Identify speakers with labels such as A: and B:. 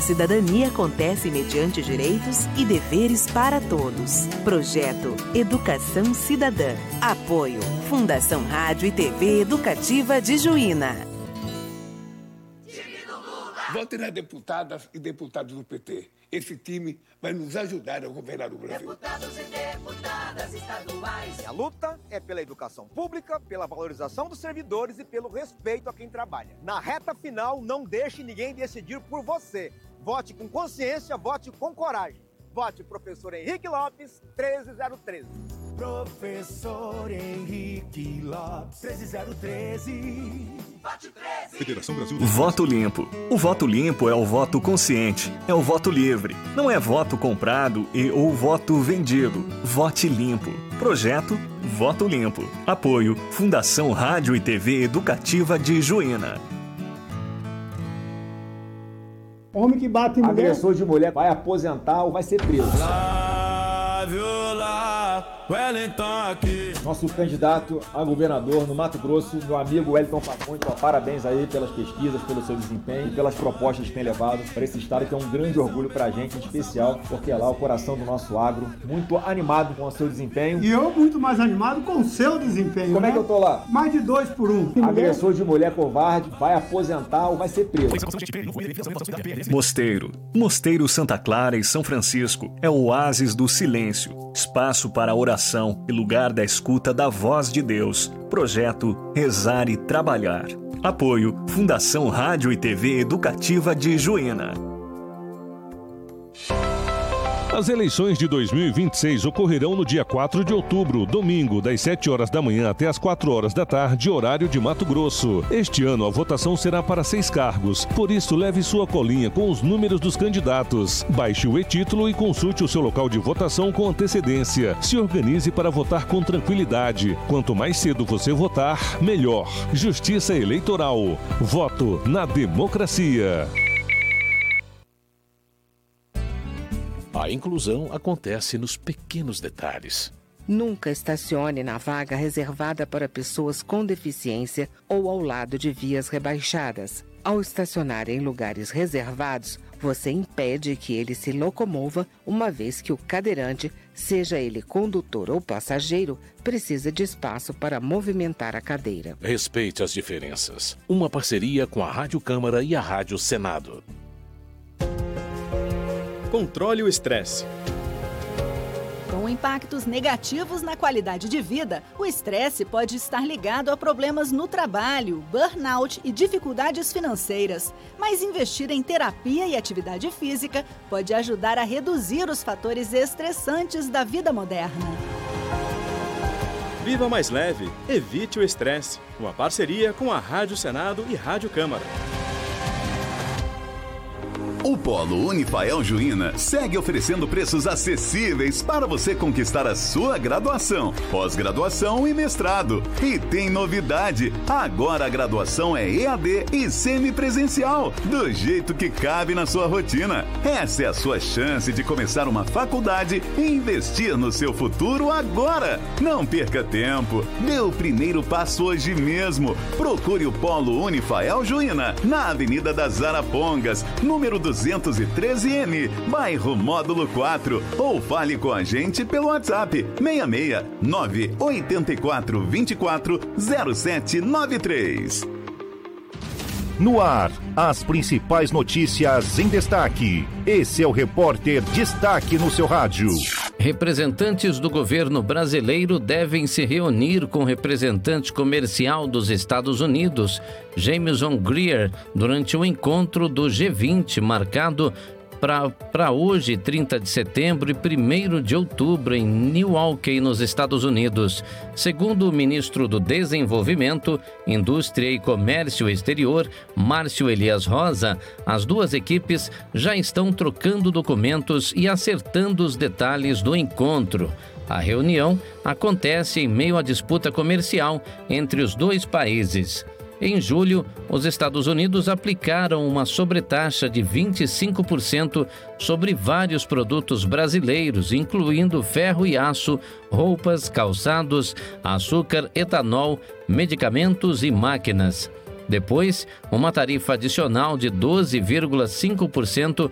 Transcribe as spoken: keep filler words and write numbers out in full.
A: cidadania acontece mediante direitos e deveres para todos. Projeto Educação Cidadã. Apoio Fundação Rádio e T V Educativa de Juína.
B: Votem nas deputadas e deputados do P T. Esse time vai nos ajudar a governar o Brasil.
C: Deputados e deputadas estaduais.
D: A luta é pela educação pública, pela valorização dos servidores e pelo respeito a quem trabalha. Na reta final, não deixe ninguém decidir por você. Vote com consciência, vote com coragem. Vote professor Henrique Lopes, treze zero treze.
E: Professor Henrique Lopes, treze zero treze.
C: Vote treze.
F: Federação Brasil.
G: Voto limpo. O voto limpo é o voto consciente, é o voto livre. Não é voto comprado e ou voto vendido. Vote limpo. Projeto Voto Limpo. Apoio Fundação Rádio e T V Educativa de Juína.
H: Homem que bate em mulher.
I: Agressor de mulher vai aposentar ou vai ser preso. Nosso candidato a governador no Mato Grosso, meu amigo Wellington Fagundes, parabéns aí pelas pesquisas, pelo seu desempenho e pelas propostas que tem levado para esse estado, que é um grande orgulho para a gente, em especial, porque é lá o coração do nosso agro, muito animado com o seu desempenho.
H: E eu muito mais animado com o seu desempenho.
I: Como
H: né?
I: é que eu tô lá?
H: Mais de dois por um.
I: Agressor de mulher covarde vai aposentar ou vai ser preso.
G: Mosteiro. Mosteiro Santa Clara e São Francisco é o oásis do silêncio, espaço para oração e lugar da escuta da voz de Deus. Projeto Rezar e Trabalhar. Apoio Fundação Rádio e T V Educativa de Juína.
F: As eleições de dois mil e vinte e seis ocorrerão no dia quatro de outubro, domingo, das sete horas da manhã até as quatro horas da tarde, horário de Mato Grosso. Este ano a votação será para seis cargos, por isso leve sua colinha com os números dos candidatos. Baixe o e-título e consulte o seu local de votação com antecedência. Se organize para votar com tranquilidade. Quanto mais cedo você votar, melhor. Justiça Eleitoral. Voto na democracia.
J: A inclusão acontece nos pequenos detalhes.
K: Nunca estacione na vaga reservada para pessoas com deficiência ou ao lado de vias rebaixadas. Ao estacionar em lugares reservados, você impede que ele se locomova, uma vez que o cadeirante, seja ele condutor ou passageiro, precisa de espaço para movimentar a cadeira.
J: Respeite as diferenças. Uma parceria com a Rádio Câmara e a Rádio Senado.
L: Controle o estresse.
M: Com impactos negativos na qualidade de vida, o estresse pode estar ligado a problemas no trabalho, burnout e dificuldades financeiras. Mas investir em terapia e atividade física pode ajudar a reduzir os fatores estressantes da vida moderna.
L: Viva mais leve, evite o estresse. Uma parceria com a Rádio Senado e Rádio Câmara.
N: O Polo Unifael Juína segue oferecendo preços acessíveis para você conquistar a sua graduação, pós-graduação e mestrado. E tem novidade, agora a graduação é E A D e semipresencial, do jeito que cabe na sua rotina. Essa é a sua chance de começar uma faculdade e investir no seu futuro agora. Não perca tempo, dê o primeiro passo hoje mesmo. Procure o Polo Unifael Juína, na Avenida das Arapongas, número duzentos e treze N, bairro Módulo quatro, ou fale com a gente pelo WhatsApp seis seis nove oito quatro dois quatro zero sete nove três.
O: No ar, as principais notícias em destaque. Esse é o Repórter Destaque no seu rádio.
P: Representantes do governo brasileiro devem se reunir com o representante comercial dos Estados Unidos, Jameson Greer, durante o encontro do G vinte, marcado para hoje, trinta de setembro e primeiro de outubro, em Milwaukee, nos Estados Unidos. Segundo o ministro do Desenvolvimento, Indústria e Comércio Exterior, Márcio Elias Rosa, as duas equipes já estão trocando documentos e acertando os detalhes do encontro. A reunião acontece em meio à disputa comercial entre os dois países. Em julho, os Estados Unidos aplicaram uma sobretaxa de vinte e cinco por cento sobre vários produtos brasileiros, incluindo ferro e aço, roupas, calçados, açúcar, etanol, medicamentos e máquinas. Depois, uma tarifa adicional de doze vírgula cinco por cento